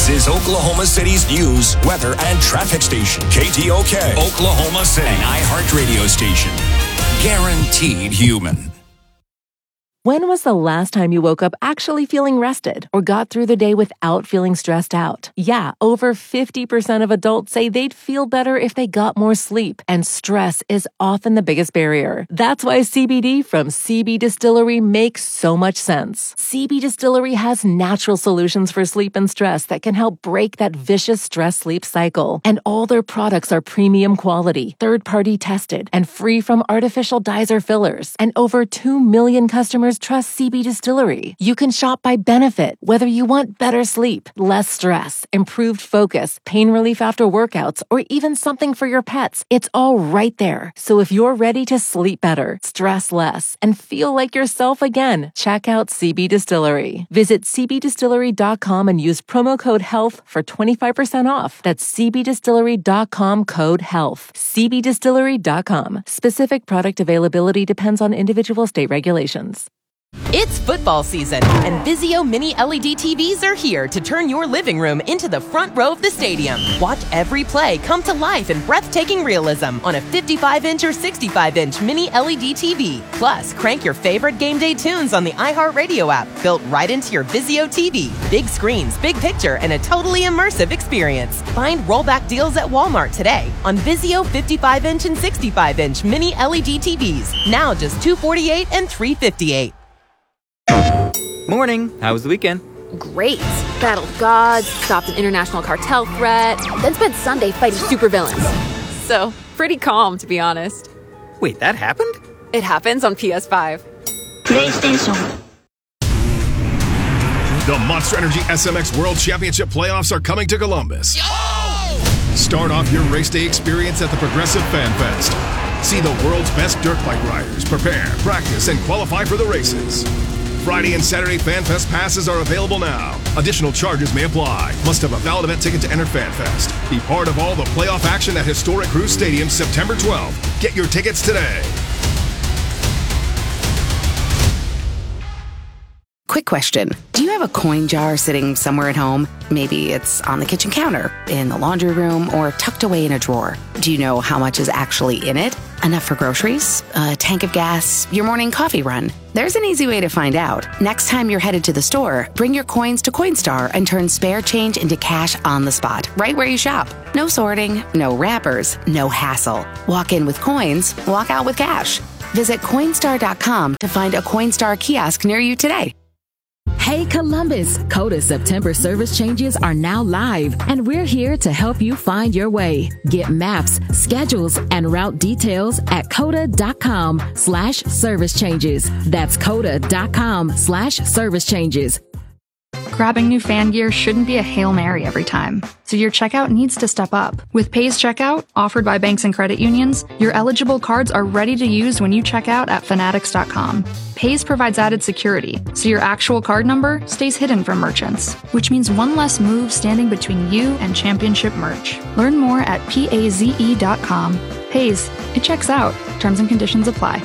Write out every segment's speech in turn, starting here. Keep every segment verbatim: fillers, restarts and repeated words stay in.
This is Oklahoma City's news, weather, and traffic station. K T O K, Oklahoma City, an iHeartRadio station. Guaranteed human. When was the last time you woke up actually feeling rested or got through the day without feeling stressed out? Yeah, over fifty percent of adults say they'd feel better if they got more sleep, and stress is often the biggest barrier. That's why C B D from C B Distillery makes so much sense. C B Distillery has natural solutions for sleep and stress that can help break that vicious stress-sleep cycle. And all their products are premium quality, third-party tested, and free from artificial dyes or fillers. And over two million customers trust C B Distillery. You can shop by benefit, whether you want better sleep, less stress, improved focus, pain relief after workouts, or even something for your pets. It's all right there. So if you're ready to sleep better, stress less, and feel like yourself again, check out C B Distillery. Visit c b distillery dot com and use promo code HEALTH for twenty-five percent off. That's c b distillery dot com code HEALTH. c b distillery dot com. Specific product availability depends on individual state regulations. It's football season, and Vizio Mini L E D T Vs are here to turn your living room into the front row of the stadium. Watch every play come to life in breathtaking realism on a fifty-five inch or sixty-five inch Mini L E D T V. Plus, crank your favorite game day tunes on the iHeartRadio app, built right into your Vizio T V. Big screens, big picture, and a totally immersive experience. Find rollback deals at Walmart today on Vizio fifty-five inch and sixty-five inch Mini L E D T Vs. Now just two hundred forty-eight dollars and three hundred fifty-eight dollars. Morning. How was the weekend? Great. Battled gods, stopped an international cartel threat, then spent Sunday fighting supervillains. So, pretty calm, to be honest. Wait, that happened? It happens on P S five. PlayStation. The Monster Energy S M X World Championship playoffs are coming to Columbus. Yo! Start off your race day experience at the Progressive Fan Fest. See the world's best dirt bike riders prepare, practice, and qualify for the races. Friday and Saturday FanFest passes are available now. Additional charges may apply. Must have a valid event ticket to enter FanFest. Be part of all the playoff action at historic Cruz Stadium September twelfth. Get your tickets today. Quick question. Do you have a coin jar sitting somewhere at home? Maybe it's on the kitchen counter, in the laundry room, or tucked away in a drawer. Do you know how much is actually in it? Enough for groceries, a tank of gas, your morning coffee run? There's an easy way to find out. Next time you're headed to the store, bring your coins to Coinstar and turn spare change into cash on the spot, right where you shop. No sorting, no wrappers, no hassle. Walk in with coins, walk out with cash. Visit Coinstar dot com to find a Coinstar kiosk near you today. Hey Columbus, Coda September service changes are now live, and we're here to help you find your way. Get maps, schedules, and route details at coda dot com slash service changes. That's coda dot com slash service changes. Grabbing new fan gear shouldn't be a Hail Mary every time, so your checkout needs to step up. With Pays Checkout, offered by banks and credit unions, your eligible cards are ready to use when you check out at fanatics dot com. Pays provides added security, so your actual card number stays hidden from merchants, which means one less move standing between you and championship merch. Learn more at paze dot com. Pays, it checks out. Terms and conditions apply.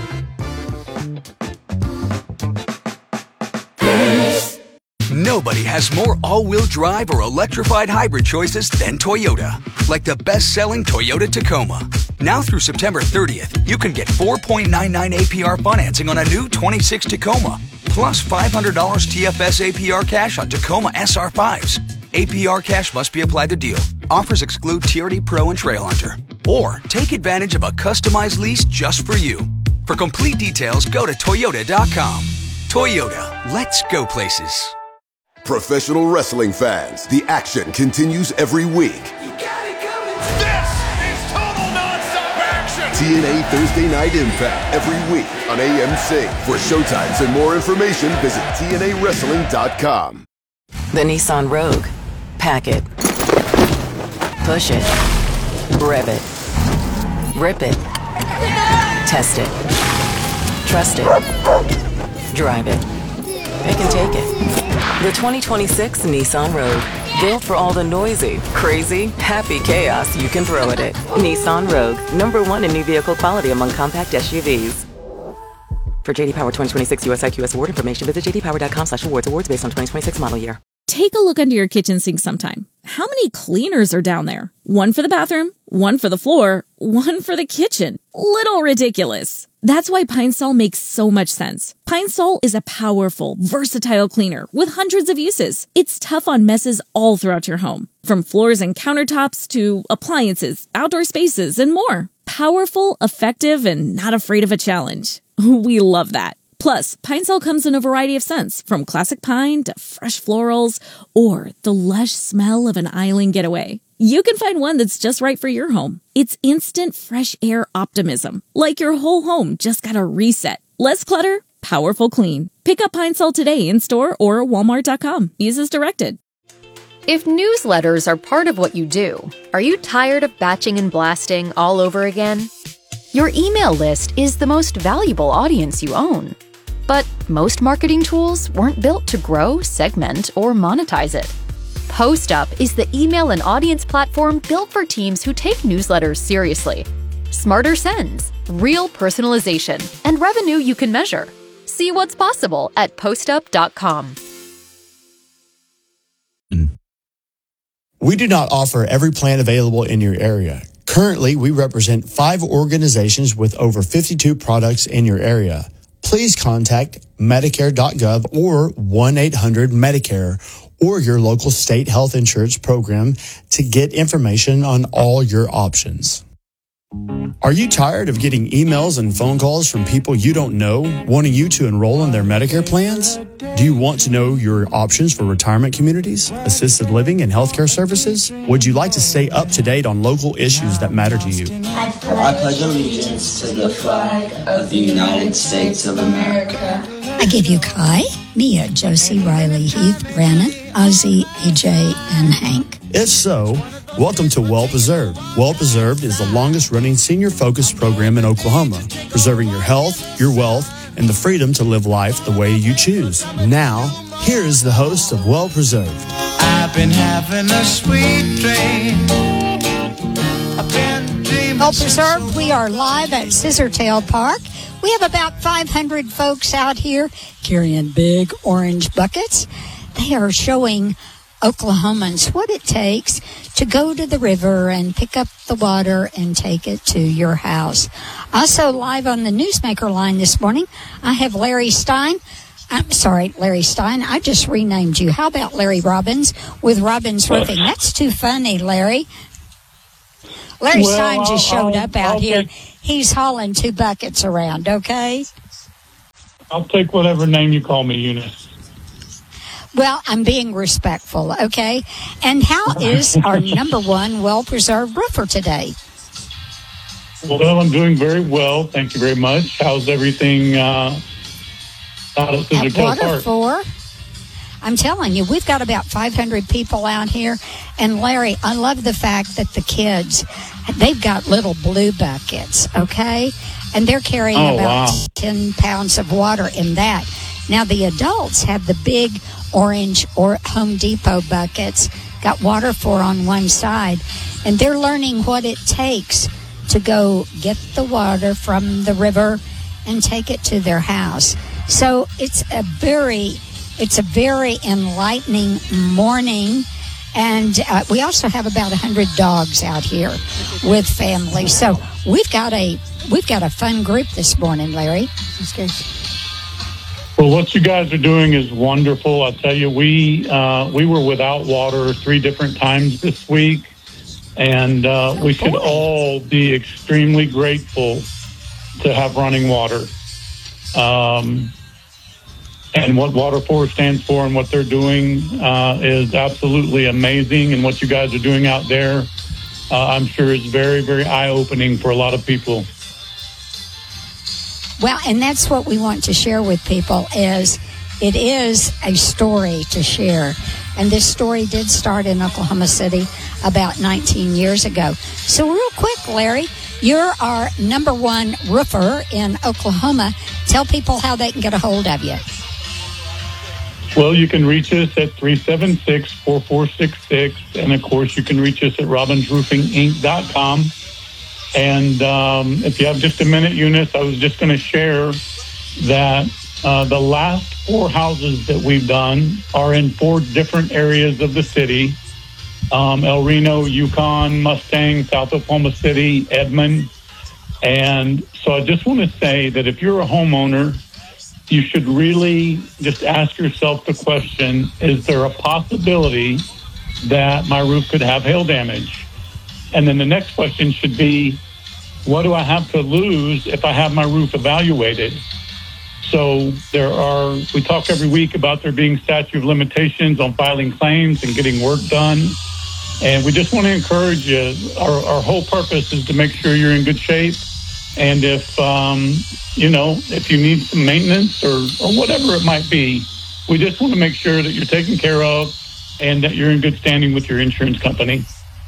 Nobody has more all-wheel drive or electrified hybrid choices than Toyota. Like the best-selling Toyota Tacoma. Now through September thirtieth, you can get four point nine nine A P R financing on a new twenty-six Tacoma, plus five hundred dollars T F S A P R cash on Tacoma S R fives. A P R cash must be applied to deal. Offers exclude T R D Pro and Trail Hunter. Or take advantage of a customized lease just for you. For complete details, go to toyota dot com. Toyota, let's go places. Professional wrestling fans, the action continues every week. You got it coming. This is total nonstop action. T N A Thursday Night Impact every week on A M C. For showtimes and more information, visit T N A wrestling dot com. The Nissan Rogue. Pack it. Push it. Rev it. Rip it. Test it. Trust it. Drive it. Pick and take it. The twenty twenty-six Nissan Rogue. Built for all the noisy, crazy, happy chaos you can throw at it. Nissan Rogue. Number one in new vehicle quality among compact S U Vs. For J D Power twenty twenty-six U S I Q S award information, visit j d power dot com slash awards. Awards based on twenty twenty-six model year. Take a look under your kitchen sink sometime. How many cleaners are down there? One for the bathroom, one for the floor, one for the kitchen. Little ridiculous. That's why Pine Sol makes so much sense. Pine Sol is a powerful, versatile cleaner with hundreds of uses. It's tough on messes all throughout your home, from floors and countertops to appliances, outdoor spaces, and more. Powerful, effective, and not afraid of a challenge. We love that. Plus, Pine Sol comes in a variety of scents, from classic pine to fresh florals or the lush smell of an island getaway. You can find one that's just right for your home. It's instant fresh air optimism, like your whole home just got a reset. Less clutter, powerful clean. Pick up Pine Sol today in store or walmart dot com. Use as directed. If newsletters are part of what you do, are you tired of batching and blasting all over again? Your email list is the most valuable audience you own. But most marketing tools weren't built to grow, segment, or monetize it. PostUp is the email and audience platform built for teams who take newsletters seriously. Smarter sends, real personalization, and revenue you can measure. See what's possible at postup dot com. We do not offer every plan available in your area. Currently, we represent five organizations with over fifty-two products in your area. Please contact Medicare dot gov or one eight hundred Medicare or your local state health insurance program to get information on all your options. Are you tired of getting emails and phone calls from people you don't know wanting you to enroll in their Medicare plans? Do you want to know your options for retirement communities, assisted living, and healthcare services? Would you like to stay up to date on local issues that matter to you? I pledge allegiance to the flag of the United States of America. I give you Kai, Mia, Josie, Riley, Heath, Brandon, Ozzy, A J, and Hank. If so, welcome to Well Preserved. Well Preserved is the longest-running senior-focused program in Oklahoma, preserving your health, your wealth, and the freedom to live life the way you choose. Now, here is the host of Well Preserved. I've been having a sweet dream. Well Preserved, we are live at Scissortail Park. We have about five hundred folks out here carrying big orange buckets. They are showing Oklahomans what it takes to go to the river and pick up the water and take it to your house. Also live on the Newsmaker line this morning, I have Larry Stein. I'm sorry, Larry Stein. I just renamed you. How about Larry Robbins with Robbins Roofing? That's too funny, Larry. Larry well, Stein just I'll, showed I'll, up out I'll here. Take, He's hauling two buckets around, okay? I'll take whatever name you call me, Eunice. Well, I'm being respectful, okay? And how is our number one well-preserved roofer today? Well, I'm doing very well. Thank you very much. How's everything uh, out at Scissortail Park? Four. I'm telling you, we've got about five hundred people out here. And, Larry, I love the fact that the kids, they've got little blue buckets, okay? And they're carrying oh, about wow. ten pounds of water in that. Now, the adults have the big orange or Home Depot buckets, got water for on one side, and they're learning what it takes to go get the water from the river and take it to their house. So it's a very, it's a very enlightening morning. And uh, we also have about one hundred dogs out here with families. So we've got a we've got a fun group this morning, Larry. Well, what you guys are doing is wonderful. I'll tell you, we uh, we were without water three different times this week, and uh, oh, we should boy. all be extremely grateful to have running water. Um, and what Water For stands for and what they're doing uh, is absolutely amazing. And what you guys are doing out there, uh, I'm sure is very, very eye-opening for a lot of people. Well, and that's what we want to share with people is it is a story to share. And this story did start in Oklahoma City about nineteen years ago. So real quick, Larry, you're our number one roofer in Oklahoma. Tell people how they can get a hold of you. Well, you can reach us at three seven six, four four six six. And, of course, you can reach us at robbins roofing inc dot com. And um, if you have just a minute, Eunice, I was just going to share that uh, the last four houses that we've done are in four different areas of the city. Um, El Reno, Yukon, Mustang, South Oklahoma City, Edmond. And so I just want to say that if you're a homeowner, you should really just ask yourself the question, is there a possibility that my roof could have hail damage? And then the next question should be, what do I have to lose if I have my roof evaluated? So there are, we talk every week about there being statute of limitations on filing claims and getting work done. And we just want to encourage you. Our, our whole purpose is to make sure you're in good shape. And if, um, you know, if you need some maintenance or, or whatever it might be, we just want to make sure that you're taken care of and that you're in good standing with your insurance company.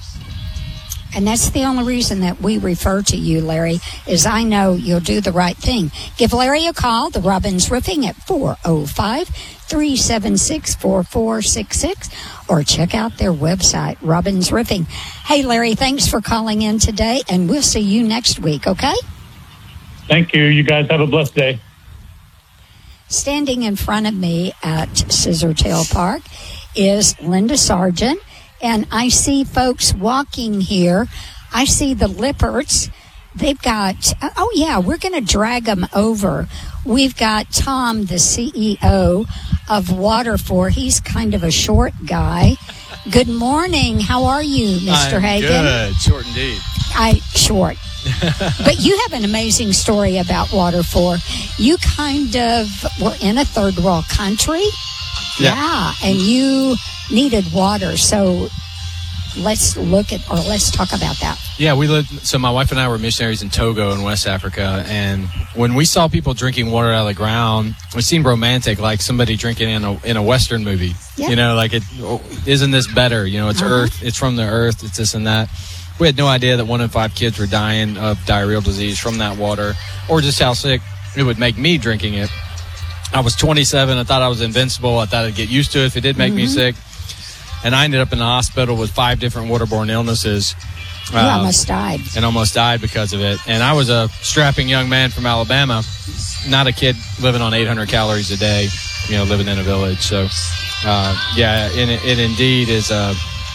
And that's the only reason that we refer to you, Larry, is I know you'll do the right thing. Give Larry a call, the Robbins Roofing, at four oh five, three seven six, four four six six, or check out their website, Robbins Roofing. Hey, Larry, thanks for calling in today, and we'll see you next week, okay? Thank you. You guys have a blessed day. Standing in front of me at Scissortail Park is Linda Sargent. And I see folks walking here. I see the Lipperts. They've got, oh, yeah, we're going to drag them over. We've got Tom, the C E O of Waterfor. He's kind of a short guy. Good morning. How are you, Mister I'm Hagan? Good. Short indeed. I Short. But you have an amazing story about Waterfor. You kind of were in a third world country. Yeah. yeah, and you needed water. So let's look at, or let's talk about that. Yeah, we lived, so my wife and I were missionaries in Togo in West Africa. And when we saw people drinking water out of the ground, it seemed romantic, like somebody drinking in a in a Western movie. Yeah. You know, like, it, oh, isn't this better? You know, it's uh-huh. earth, it's from the earth, it's this and that. We had no idea that one in five kids were dying of diarrheal disease from that water, or just how sick it would make me drinking it. I was twenty-seven. I thought I was invincible. I thought I'd get used to it if it did make mm-hmm. me sick. And I ended up in the hospital with five different waterborne illnesses. You um, almost died. And almost died because of it. And I was a strapping young man from Alabama, not a kid living on eight hundred calories a day, you know, living in a village. So, uh, yeah, it, it indeed is a,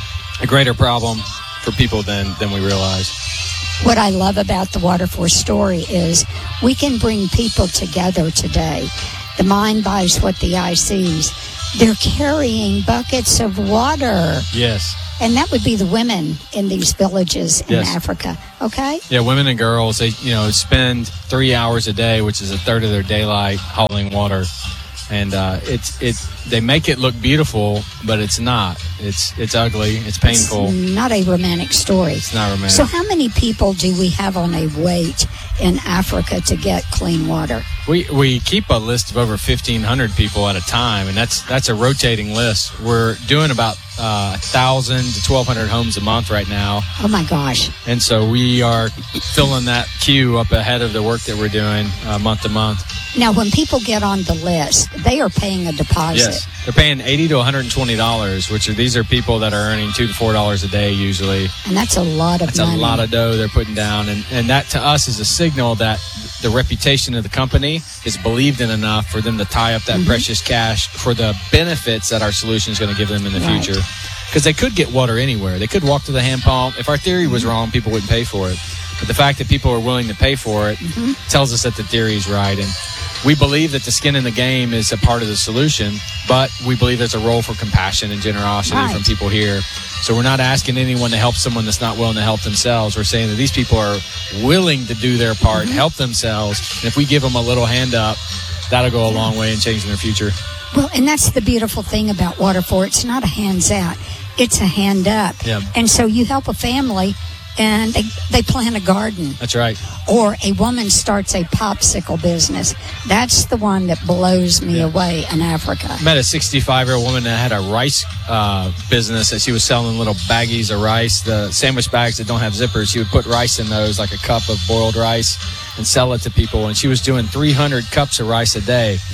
a greater problem for people than, than we realize. What I love about the Waterfor story is we can bring people together today. The mind buys what the eye sees. They're carrying buckets of water. Yes. And that would be the women in these villages in yes. Africa, okay? Yeah, women and girls, they, you know, spend three hours a day, which is a third of their daylight, hauling water. And uh, it's it. They make it look beautiful, but it's not. It's it's ugly. It's painful. It's not a romantic story. It's not romantic. So how many people do we have on a wait in Africa to get clean water? We we keep a list of over fifteen hundred people at a time, and that's that's a rotating list. We're doing about uh, one thousand to twelve hundred homes a month right now. Oh, my gosh. And so we are filling that queue up ahead of the work that we're doing uh, month to month. Now, when people get on the list, they are paying a deposit. Yes, they're paying eighty to one hundred twenty dollars, which are these are people that are earning two to four dollars a day usually. And that's a lot of that's money. That's a lot of dough they're putting down, and and that to us is a signal that the reputation of the company is believed in enough for them to tie up that mm-hmm. precious cash for the benefits that our solution is going to give them in the right. future. Because they could get water anywhere. They could walk to the hand pump. If our theory was wrong, people wouldn't pay for it. But the fact that people are willing to pay for it mm-hmm. tells us that the theory is right. And we believe that the skin in the game is a part of the solution, but we believe there's a role for compassion and generosity right. from people here. So we're not asking anyone to help someone that's not willing to help themselves. We're saying that these people are willing to do their part, mm-hmm. help themselves. And if we give them a little hand up, that'll go a long way in changing their future. Well, and that's the beautiful thing about Waterfor. It's not a hands out. It's a hand up. Yeah. And so you help a family and they, they plant a garden. That's right. Or a woman starts a popsicle business. That's the one that blows me yeah. away in Africa. I met a sixty-five-year-old woman that had a rice uh, business that she was selling little baggies of rice, the sandwich bags that don't have zippers. She would put rice in those, like a cup of boiled rice, and sell it to people. And she was doing three hundred cups of rice a day.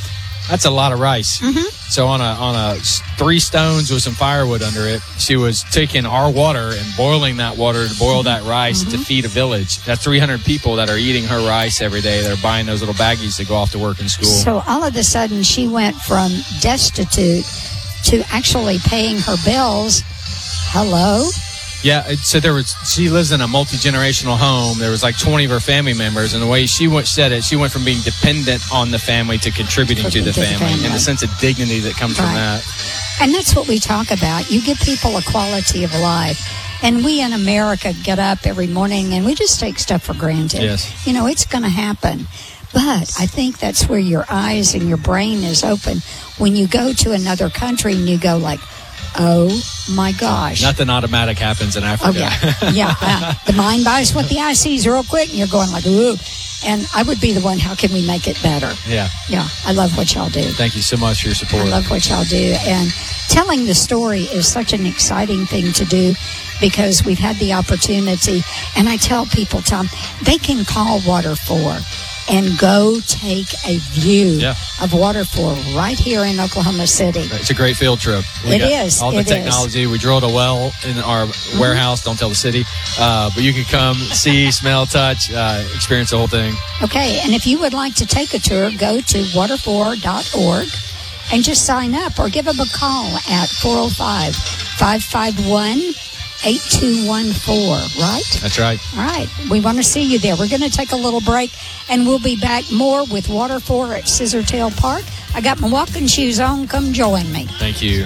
That's a lot of rice. Mm-hmm. So on a on a three stones with some firewood under it, she was taking our water and boiling that water to boil that rice mm-hmm. to feed a village. That's three hundred people that are eating her rice every day. They're buying those little baggies to go off to work in school. So all of a sudden, she went from destitute to actually paying her bills. Hello? Yeah, so there was. She lives in a multi-generational home. There was like twenty of her family members, and the way she went, said it, she went from being dependent on the family to contributing to the, to family, the family, and the sense of dignity that comes right. from that. And that's what we talk about. You give people a quality of life. And we in America get up every morning and we just take stuff for granted. Yes. You know, it's going to happen. But I think that's where your eyes and your brain is open when you go to another country and you go like, oh my gosh. Nothing automatic happens in Africa. Oh, yeah. yeah. Uh, the mind buys what the eye sees real quick, and you're going like, ooh. And I would be the one, how can we make it better? Yeah. Yeah. I love what y'all do. Thank you so much for your support. I love what y'all do. And telling the story is such an exciting thing to do because we've had the opportunity. And I tell people, Tom, they can call Water four and go take a view yeah. of Water four right here in Oklahoma City. It's a great field trip. We it got is. all the it technology. Is. We drilled a well in our mm-hmm. warehouse. Don't tell the city. Uh, but you can come, see, smell, touch, uh, experience the whole thing. Okay. And if you would like to take a tour, go to water four dot org and just sign up or give them a call at four oh five, five five one, eight two one four, right? That's right. All right. We want to see you there. We're going to take a little break, and we'll be back more with Water four at Scissortail Park. I got my walking shoes on. Come join me. Thank you.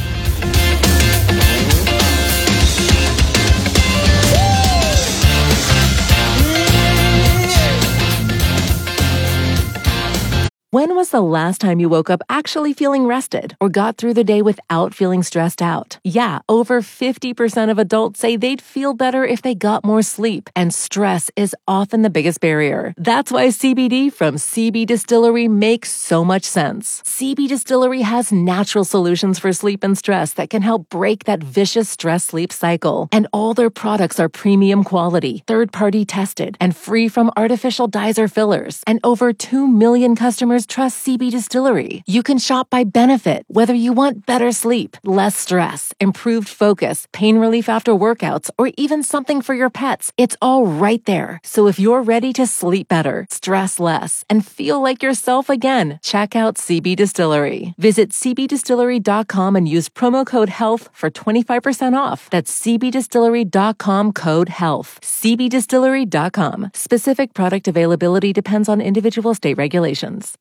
When was the last time you woke up actually feeling rested or got through the day without feeling stressed out? Yeah, over fifty percent of adults say they'd feel better if they got more sleep, and stress is often the biggest barrier. That's why C B D from C B Distillery makes so much sense. C B Distillery has natural solutions for sleep and stress that can help break that vicious stress-sleep cycle. And all their products are premium quality, third-party tested, and free from artificial dyes or fillers. And over two million customers trust C B Distillery. You can shop by benefit, whether you want better sleep, less stress, improved focus, pain relief after workouts, or even something for your pets. It's all right there. So if you're ready to sleep better, stress less, and feel like yourself again, check out C B Distillery. Visit c b distillery dot com and use promo code HEALTH for twenty-five percent off. That's c b distillery dot com code HEALTH. c b distillery dot com. Specific product availability depends on individual state regulations.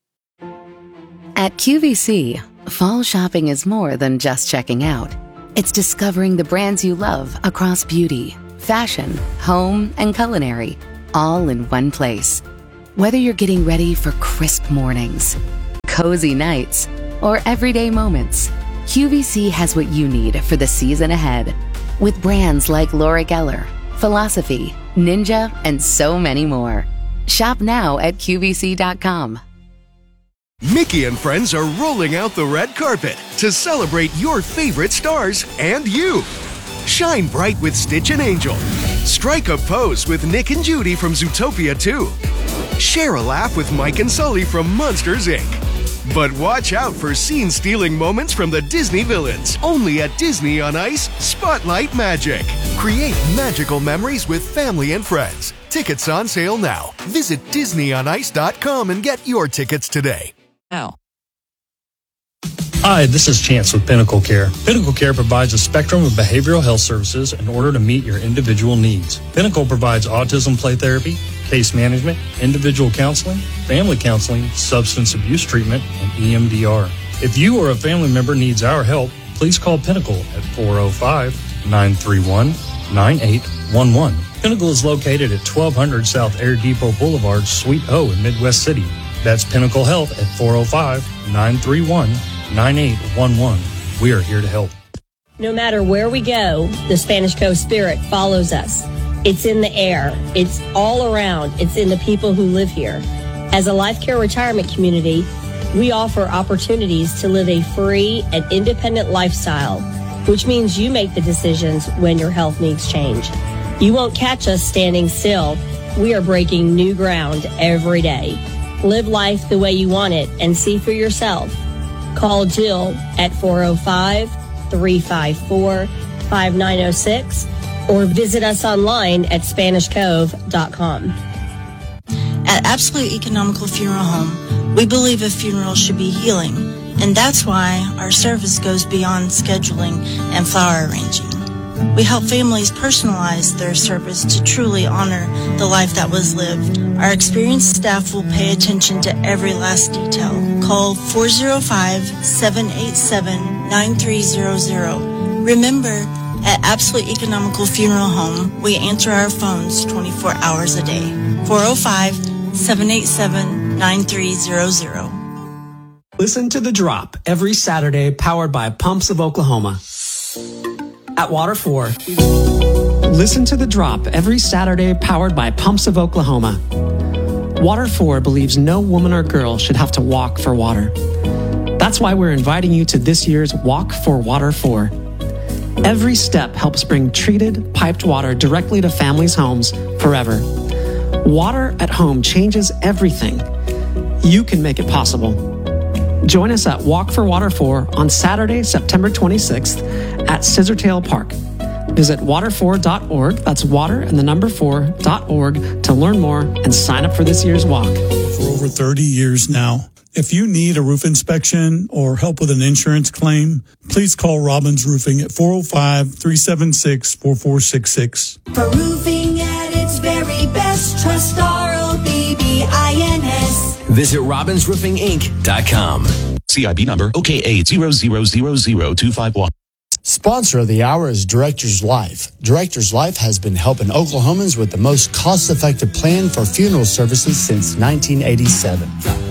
At Q V C, fall shopping is more than just checking out. It's discovering the brands you love across beauty, fashion, home, and culinary, all in one place. Whether you're getting ready for crisp mornings, cozy nights, or everyday moments, Q V C has what you need for the season ahead. With brands like Laura Geller, Philosophy, Ninja, and so many more. Shop now at Q V C dot com. Mickey and friends are rolling out the red carpet to celebrate your favorite stars and you. Shine bright with Stitch and Angel. Strike a pose with Nick and Judy from Zootopia two. Share a laugh with Mike and Sully from Monsters, Incorporated. But watch out for scene-stealing moments from the Disney villains. Only at Disney on Ice, Spotlight Magic. Create magical memories with family and friends. Tickets on sale now. Visit disney on ice dot com and get your tickets today. Now. Hi, this is Chance with Pinnacle Care. Pinnacle Care provides a spectrum of behavioral health services in order to meet your individual needs. Pinnacle provides autism play therapy, case management, individual counseling, family counseling, substance abuse treatment, and E M D R. If you or a family member needs our help, please call Pinnacle at four oh five, nine three one, nine eight one one. Pinnacle is located at twelve hundred South Air Depot Boulevard, Suite O in Midwest City. That's Pinnacle Health at four oh five, nine three one, nine eight one one. We are here to help. No matter where we go, the Spanish Coast spirit follows us. It's in the air. It's all around. It's in the people who live here. As a Life Care retirement community, we offer opportunities to live a free and independent lifestyle, which means you make the decisions when your health needs change. You won't catch us standing still. We are breaking new ground every day. Live life the way you want it and see for yourself. Call Jill at four oh five, three five four, five nine oh six or visit us online at Spanish Cove dot com. At Absolute Economical Funeral Home, we believe a funeral should be healing, and that's why our service goes beyond scheduling and flower arranging. We help families personalize their service to truly honor the life that was lived. Our experienced staff will pay attention to every last detail. Call four oh five, seven eight seven, nine three zero zero. Remember, at Absolute Economical Funeral Home, we answer our phones twenty-four hours a day. four oh five, seven eight seven, nine three zero zero. Listen to The Drop every Saturday, powered by Pumps of Oklahoma. At Water four. Listen to The Drop every Saturday, powered by Pumps of Oklahoma. Water four believes no woman or girl should have to walk for water. That's why we're inviting you to this year's Walk for Water four. Every step helps bring treated, piped water directly to families' homes forever. Water at home changes everything. You can make it possible. Join us at Walk for Water four on Saturday, September twenty-sixth at Scissortail Park. Visit water four dot org, that's water and the number four dot org, to learn more and sign up for this year's walk. For over thirty years now, if you need a roof inspection or help with an insurance claim, please call Robbins Roofing at four oh five, three seven six, four four six six. For roofing at its very best, trust R O B B I N S. Visit robbins roofing inc dot com. C I B number O K A zero zero zero zero two five one. Sponsor of the hour is Director's Life. Director's Life has been helping Oklahomans with the most cost-effective plan for funeral services since nineteen eighty-seven.